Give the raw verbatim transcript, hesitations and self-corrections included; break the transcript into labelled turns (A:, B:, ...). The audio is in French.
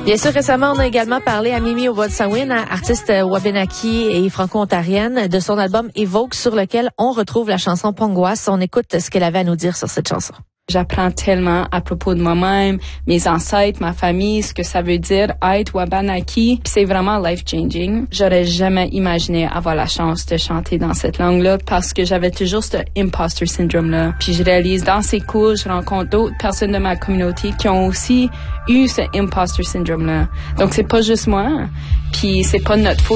A: Bien sûr, récemment, on a également parlé à Mimi Owotsawin, artiste Wabanaki et franco-ontarienne, de son album Evoke, sur lequel on retrouve la chanson Pongoise. On écoute ce qu'elle avait à nous dire sur cette chanson.
B: J'apprends tellement à propos de moi-même, mes ancêtres, ma famille, ce que ça veut dire être Wabanaki. C'est vraiment life-changing. J'aurais jamais imaginé avoir la chance de chanter dans cette langue-là parce que j'avais toujours ce imposter syndrome-là. Puis je réalise dans ces cours, je rencontre d'autres personnes de ma communauté qui ont aussi eu ce imposter syndrome-là. Donc c'est pas juste moi, puis c'est pas notre faute.